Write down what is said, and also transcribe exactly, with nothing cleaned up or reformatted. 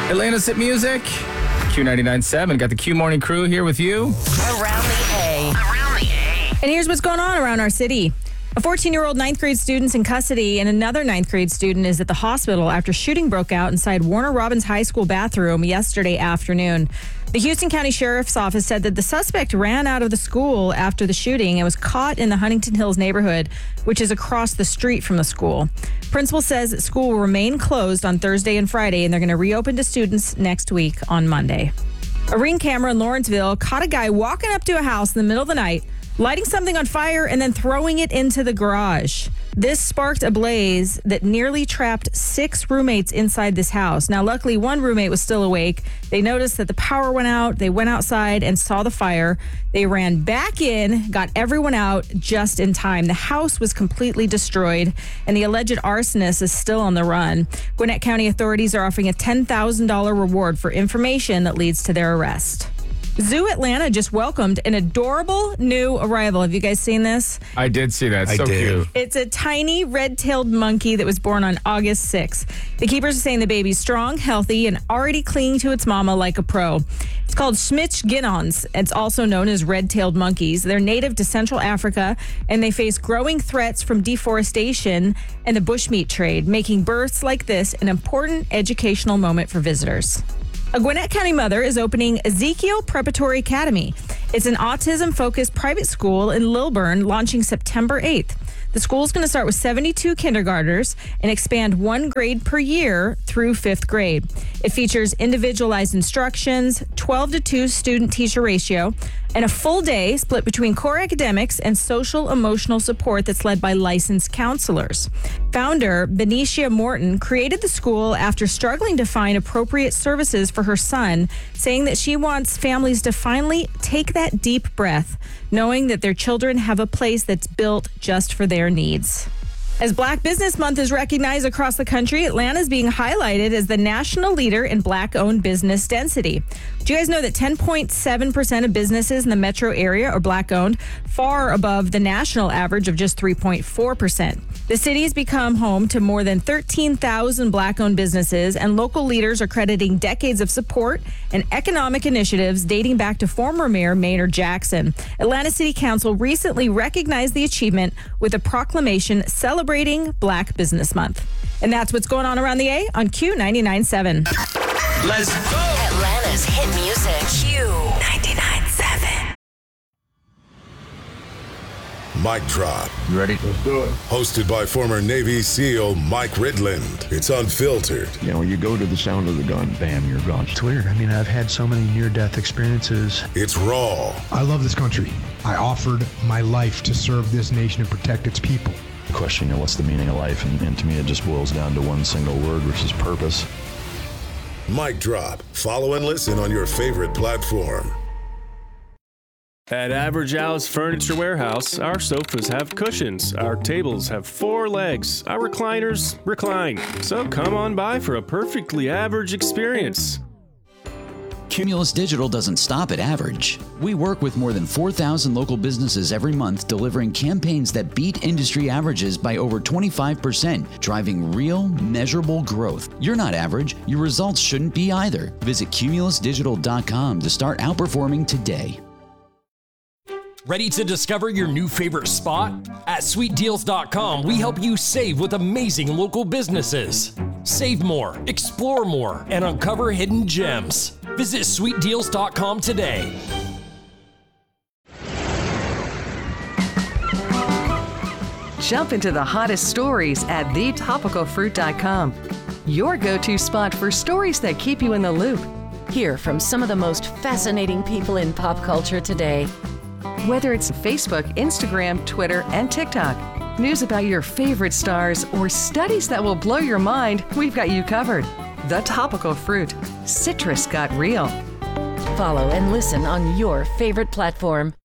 Atlanta's Hit Music, Q ninety-nine point seven. Got the Q Morning Crew here with you. Around the A. Around the A. And here's what's going on around our city. A fourteen-year-old ninth grade student's in custody, and another ninth grade student is at the hospital after shooting broke out inside Warner Robins High School bathroom yesterday afternoon. The Houston County Sheriff's Office said that the suspect ran out of the school after the shooting and was caught in the Huntington Hills neighborhood, which is across the street from the school. Principal says that school will remain closed on Thursday and Friday, and they're going to reopen to students next week on Monday. A Ring camera in Lawrenceville caught a guy walking up to a house in the middle of the night, lighting something on fire and then throwing it into the garage. This sparked a blaze that nearly trapped six roommates inside this house. Now, luckily, one roommate was still awake. They noticed that the power went out. They went outside and saw the fire. They ran back in, got everyone out just in time. The house was completely destroyed, and the alleged arsonist is still on the run. Gwinnett County authorities are offering a ten thousand dollars reward for information that leads to their arrest. Zoo Atlanta just welcomed an adorable new arrival. Have you guys seen this? I did see that. I So did. cute. It's a tiny red-tailed monkey that was born on August sixth. The keepers are saying the baby's strong, healthy, and already clinging to its mama like a pro. It's called Schmitz-Ginnons. It's also known as red-tailed monkeys. They're native to Central Africa, and they face growing threats from deforestation and the bushmeat trade, making births like this an important educational moment for visitors. A Gwinnett County mother is opening Ezekiel Preparatory Academy. It's an autism-focused private school in Lilburn, launching September eighth. The school is going to start with seventy-two kindergartners and expand one grade per year through fifth grade. It features individualized instructions, twelve to two student-teacher ratio, and a full day split between core academics and social-emotional support that's led by licensed counselors. Founder Benicia Morton created the school after struggling to find appropriate services for her son, saying that she wants families to finally take that deep breath, knowing that their children have a place that's built just for their needs. As Black Business Month is recognized across the country, Atlanta is being highlighted as the national leader in Black-owned business density. Do you guys know that ten point seven percent of businesses in the metro area are Black-owned, far above the national average of just three point four percent? The city has become home to more than thirteen thousand Black-owned businesses, and local leaders are crediting decades of support and economic initiatives dating back to former Mayor Maynard Jackson. Atlanta City Council recently recognized the achievement with a proclamation celebrating Black Business Month. And that's what's going on around the A on Q ninety-nine point seven. Let's go. Atlanta's hit music. Q ninety-nine point seven. Mic Drop. You ready? Let's do it. Hosted by former Navy SEAL Mike Ridland. It's unfiltered. You know, you go to the sound of the gun, bam, you're gone. It's weird. I mean, I've had so many near-death experiences. It's raw. I love this country. I offered my life to serve this nation and protect its people. Question, you know, what's the meaning of life? And, and to me, it just boils down to one single word, which is purpose. Mic Drop. Follow and listen on your favorite platform. At Average Al's Furniture Warehouse, our sofas have cushions, our tables have four legs, our recliners recline. So come on by for a perfectly average experience. Cumulus Digital doesn't stop at average. We work with more than four thousand local businesses every month, delivering campaigns that beat industry averages by over twenty-five percent, driving real, measurable growth. You're not average. Your results shouldn't be either. Visit cumulus digital dot com to start outperforming today. Ready to discover your new favorite spot? At sweet deals dot com, we help you save with amazing local businesses. Save more, explore more, and uncover hidden gems. Visit sweet deals dot com today. Jump into the hottest stories at the topical fruit dot com. Your go-to spot for stories that keep you in the loop. Hear from some of the most fascinating people in pop culture today. Whether it's Facebook, Instagram, Twitter, and TikTok, news about your favorite stars, or studies that will blow your mind, we've got you covered. The Topical Fruit. Citrus got real. Follow and listen on your favorite platform.